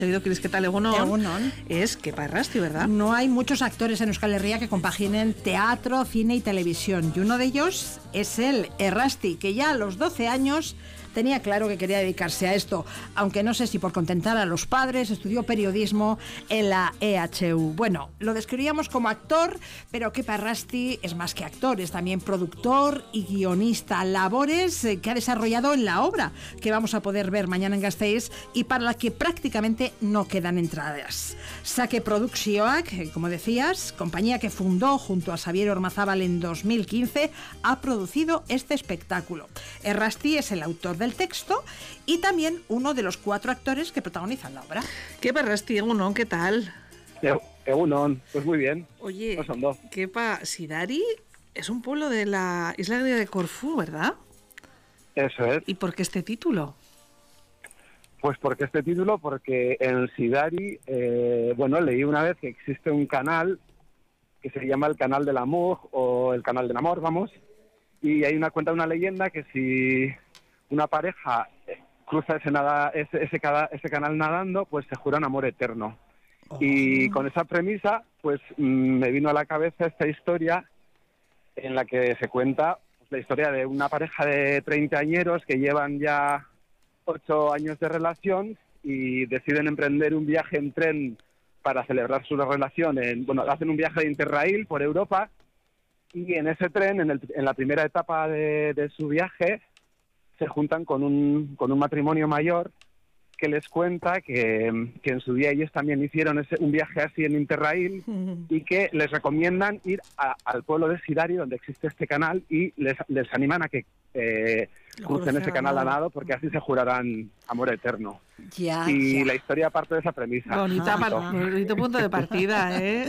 Oído, Cris, ¿qué tal? Egunon. Es Kepa Errasti, ¿verdad? No hay muchos actores en Euskal Herria que compaginen teatro, cine y televisión. Y uno de ellos es él, Errasti, que ya a los 12 años tenía claro que quería dedicarse a esto. Aunque no sé si por contentar a los padres, estudió periodismo en la EHU. Bueno, lo describíamos como actor, pero Kepa Errasti es más que actor, es también productor y guionista. Labores que ha desarrollado en la obra que vamos a poder ver mañana en Gasteiz y para la que prácticamente no quedan entradas. Sake Produkzioak, como decías, compañía que fundó junto a Xabier Ormazábal en 2015, ha producido este espectáculo. Errasti es el autor del texto y también uno de los 4 actores que protagonizan la obra. Kepa Errasti, Egunon, ¿qué tal? Egunon, pues muy bien. Oye, Kepa, Sidari es un pueblo de la isla griega de Corfú, ¿verdad? Eso es. ¿Y por qué este título? Pues porque este título, porque en Sidari, leí una vez que existe un canal que se llama el Canal del Amor o el Canal del Amor, vamos, y hay cuenta una leyenda que si una pareja cruza ese canal nadando, pues se juran amor eterno. Oh. Y con esa premisa, pues me vino a la cabeza esta historia en la que se cuenta la historia de una pareja de 30añeros que llevan ya 8 años de relación y deciden emprender un viaje en tren para celebrar su relación. Hacen un viaje de Interrail por Europa y en ese tren, en la primera etapa de su viaje, se juntan con un matrimonio mayor que les cuenta que en su día ellos también hicieron un viaje así en Interrail y que les recomiendan ir al pueblo de Sidari, donde existe este canal, y les animan a que crucen ese canal a nado porque así se jurarán amor eterno. Ya. La historia parte de esa premisa. Bonito punto de partida, ¿eh?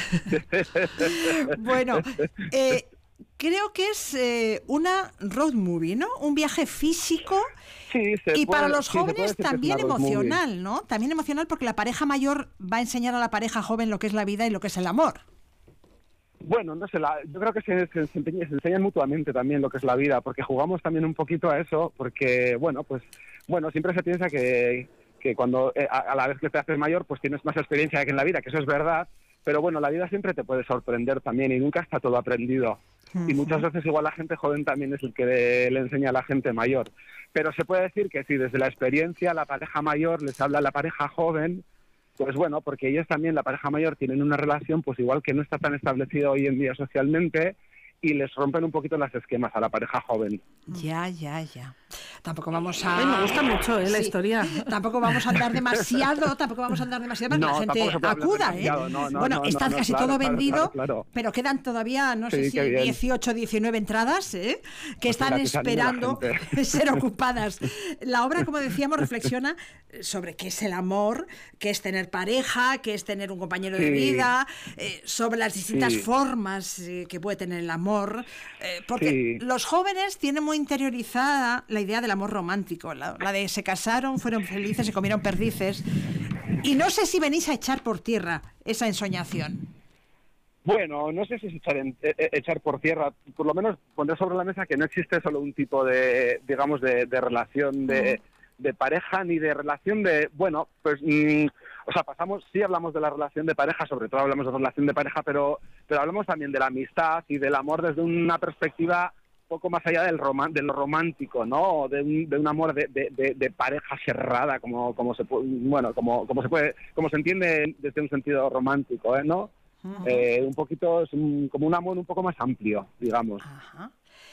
Bueno, creo que es una road movie, ¿no? Un viaje físico. Sí, y para los jóvenes también emocional, ¿no? También emocional porque la pareja mayor va a enseñar a la pareja joven lo que es la vida y lo que es el amor. Bueno, no sé, yo creo que se enseñan mutuamente también lo que es la vida, porque jugamos también un poquito a eso, porque, siempre se piensa que cuando a la vez que te haces mayor, pues tienes más experiencia que en la vida, que eso es verdad, pero bueno, la vida siempre te puede sorprender también y nunca está todo aprendido. Y muchas veces igual la gente joven también es el que le enseña a la gente mayor. Pero se puede decir que sí, desde la experiencia, la pareja mayor les habla a la pareja joven, pues bueno, porque ellos también, la pareja mayor, tienen una relación pues igual que no está tan establecida hoy en día socialmente y les rompen un poquito los esquemas a la pareja joven. Ya. Tampoco vamos a... me gusta mucho la historia. Tampoco vamos a andar demasiado para que la gente acuda, ¿eh? Está casi todo vendido, claro. Pero quedan todavía, no sé si 18, 19 entradas, ¿eh? Que están esperando ser ocupadas. La obra, como decíamos, reflexiona sobre qué es el amor, qué es tener pareja, qué es tener un compañero de vida, sobre las distintas formas que puede tener el amor, porque los jóvenes tienen muy interiorizada la idea del amor romántico, la de se casaron, fueron felices, se comieron perdices, y no sé si venís a echar por tierra esa ensoñación. Bueno, no sé si es echar por tierra, por lo menos poner sobre la mesa que no existe solo un tipo de relación de pareja ni de relación de, sí hablamos de la relación de pareja, sobre todo hablamos de relación de pareja, pero hablamos también de la amistad y del amor desde una perspectiva poco más allá de lo romántico, ¿no? De un amor de pareja cerrada, como se entiende desde un sentido romántico, ¿no? Uh-huh. Un poquito, como un amor un poco más amplio, digamos. Ajá.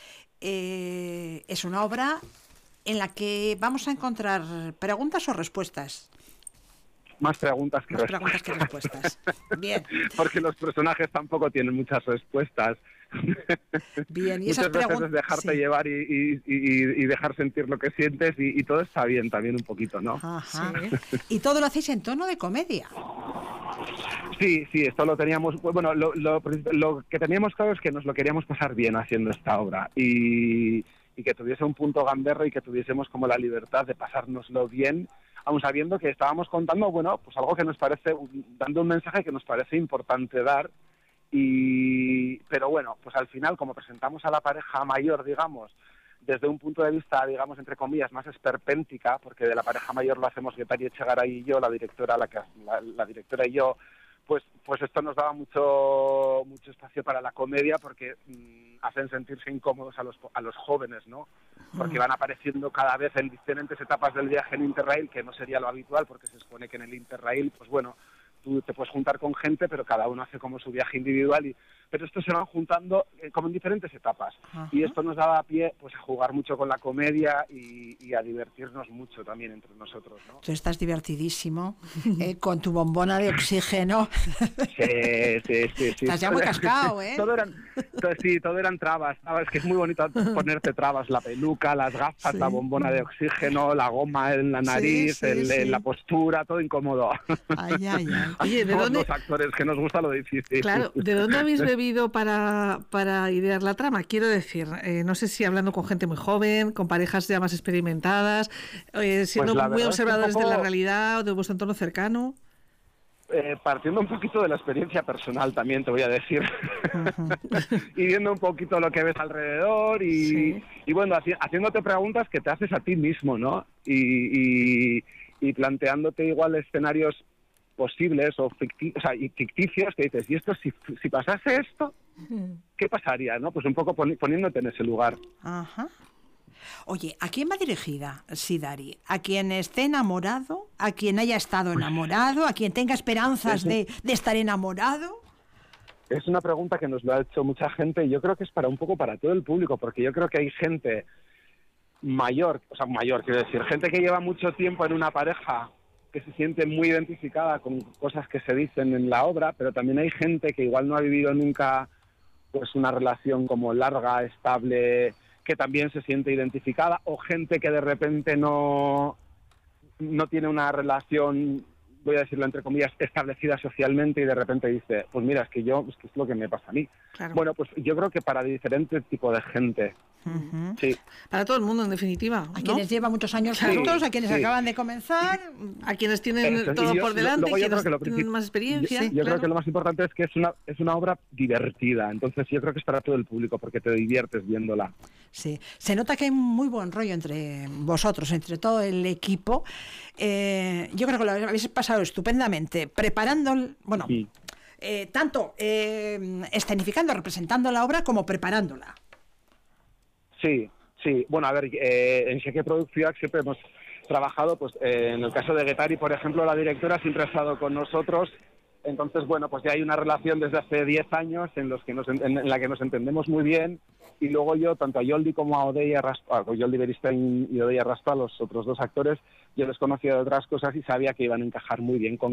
Es una obra en la que vamos a encontrar preguntas o respuestas. Más preguntas que respuestas. Bien. Porque los personajes tampoco tienen muchas respuestas. Bien, y esas muchas veces es dejarte llevar y dejar sentir lo que sientes y todo está bien también un poquito, ¿no? Ajá. Sí. Y todo lo hacéis en tono de comedia. Sí, esto lo teníamos, lo que teníamos claro es que nos lo queríamos pasar bien haciendo esta obra y que tuviese un punto gamberro y que tuviésemos como la libertad de pasárnoslo bien, aun sabiendo que estábamos contando, algo que nos parece, dando un mensaje que nos parece importante dar. Pero al final, como presentamos a la pareja mayor, digamos, desde un punto de vista, digamos, entre comillas, más esperpéntica, porque de la pareja mayor lo hacemos Getari Echegaray y yo, la directora y yo, pues esto nos daba mucho espacio para la comedia, porque hacen sentirse incómodos a los jóvenes, ¿no? Porque van apareciendo cada vez en diferentes etapas del viaje en Interrail, que no sería lo habitual, porque se supone que en el Interrail, pues bueno, tú te puedes juntar con gente, pero cada uno hace como su viaje individual, pero estos se van juntando como en diferentes etapas. Ajá. Y esto nos daba pie pues a jugar mucho con la comedia y a divertirnos mucho también entre nosotros, ¿no? Tú estás divertidísimo, con tu bombona de oxígeno. Sí. Estás ya muy cascado, ¿eh? Todo eran trabas. Es que es muy bonito ponerte trabas, la peluca, las gafas, Sí. la bombona de oxígeno, la goma en la nariz, Sí. la postura, todo incómodo. Ay. Oye, ¿de Somos dónde? los actores que nos gusta lo difícil. Claro, ¿de dónde habéis bebido para idear la trama? Quiero decir, no sé si hablando con gente muy joven, con parejas ya más experimentadas, siendo la muy verdad es que observadores un de la poco- realidad o de vuestro entorno cercano. Partiendo un poquito de la experiencia personal también, te voy a decir. Y viendo un poquito lo que ves alrededor Sí. y bueno, haciéndote preguntas que te haces a ti mismo, ¿no? Y planteándote igual escenarios posibles o ficticios que dices, ¿y esto si pasase esto? ¿Qué pasaría, no? Pues un poco poniéndote en ese lugar. Ajá. Oye, ¿a quién va dirigida, Sidari? ¿A quien esté enamorado? ¿A quien haya estado enamorado? ¿A quien tenga esperanzas de estar enamorado? Es una pregunta que nos lo ha hecho mucha gente y yo creo que es un poco para todo el público, porque yo creo que hay gente mayor, quiero decir, gente que lleva mucho tiempo en una pareja que se siente muy identificada con cosas que se dicen en la obra, pero también hay gente que igual no ha vivido nunca pues una relación como larga, estable, que también se siente identificada, o gente que de repente no tiene una relación, voy a decirlo entre comillas, establecida socialmente y de repente dice, pues mira, es que es lo que me pasa a mí. Claro. Bueno, pues yo creo que para diferentes tipos de gente. Ujú. Sí. Para todo el mundo, en definitiva. A ¿no? quienes llevan muchos años Sí, juntos, a quienes sí. acaban de comenzar. A quienes tienen Eso, todo y yo- por delante, luego yo quienes creo que lo tienen principal- más experiencia. Yo creo que lo más importante es que es una obra divertida, entonces yo creo que es para todo el público porque te diviertes viéndola. Sí, se nota que hay muy buen rollo entre vosotros, entre todo el equipo. Yo creo que lo habéis pasado estupendamente preparando, bueno, Sí. tanto escenificando, representando la obra como preparándola. Sí. Bueno, a ver, en Cheque Producción siempre hemos trabajado, pues en el caso de Getari, por ejemplo, la directora siempre ha estado con nosotros. Entonces, bueno, pues ya hay una relación desde hace 10 años en la que nos entendemos muy bien. Y luego yo, tanto a Yoldi como a Odeia Raspa, Yoldi Beristain y Odeia Raspa, los otros dos actores, yo les conocía de otras cosas y sabía que iban a encajar muy bien con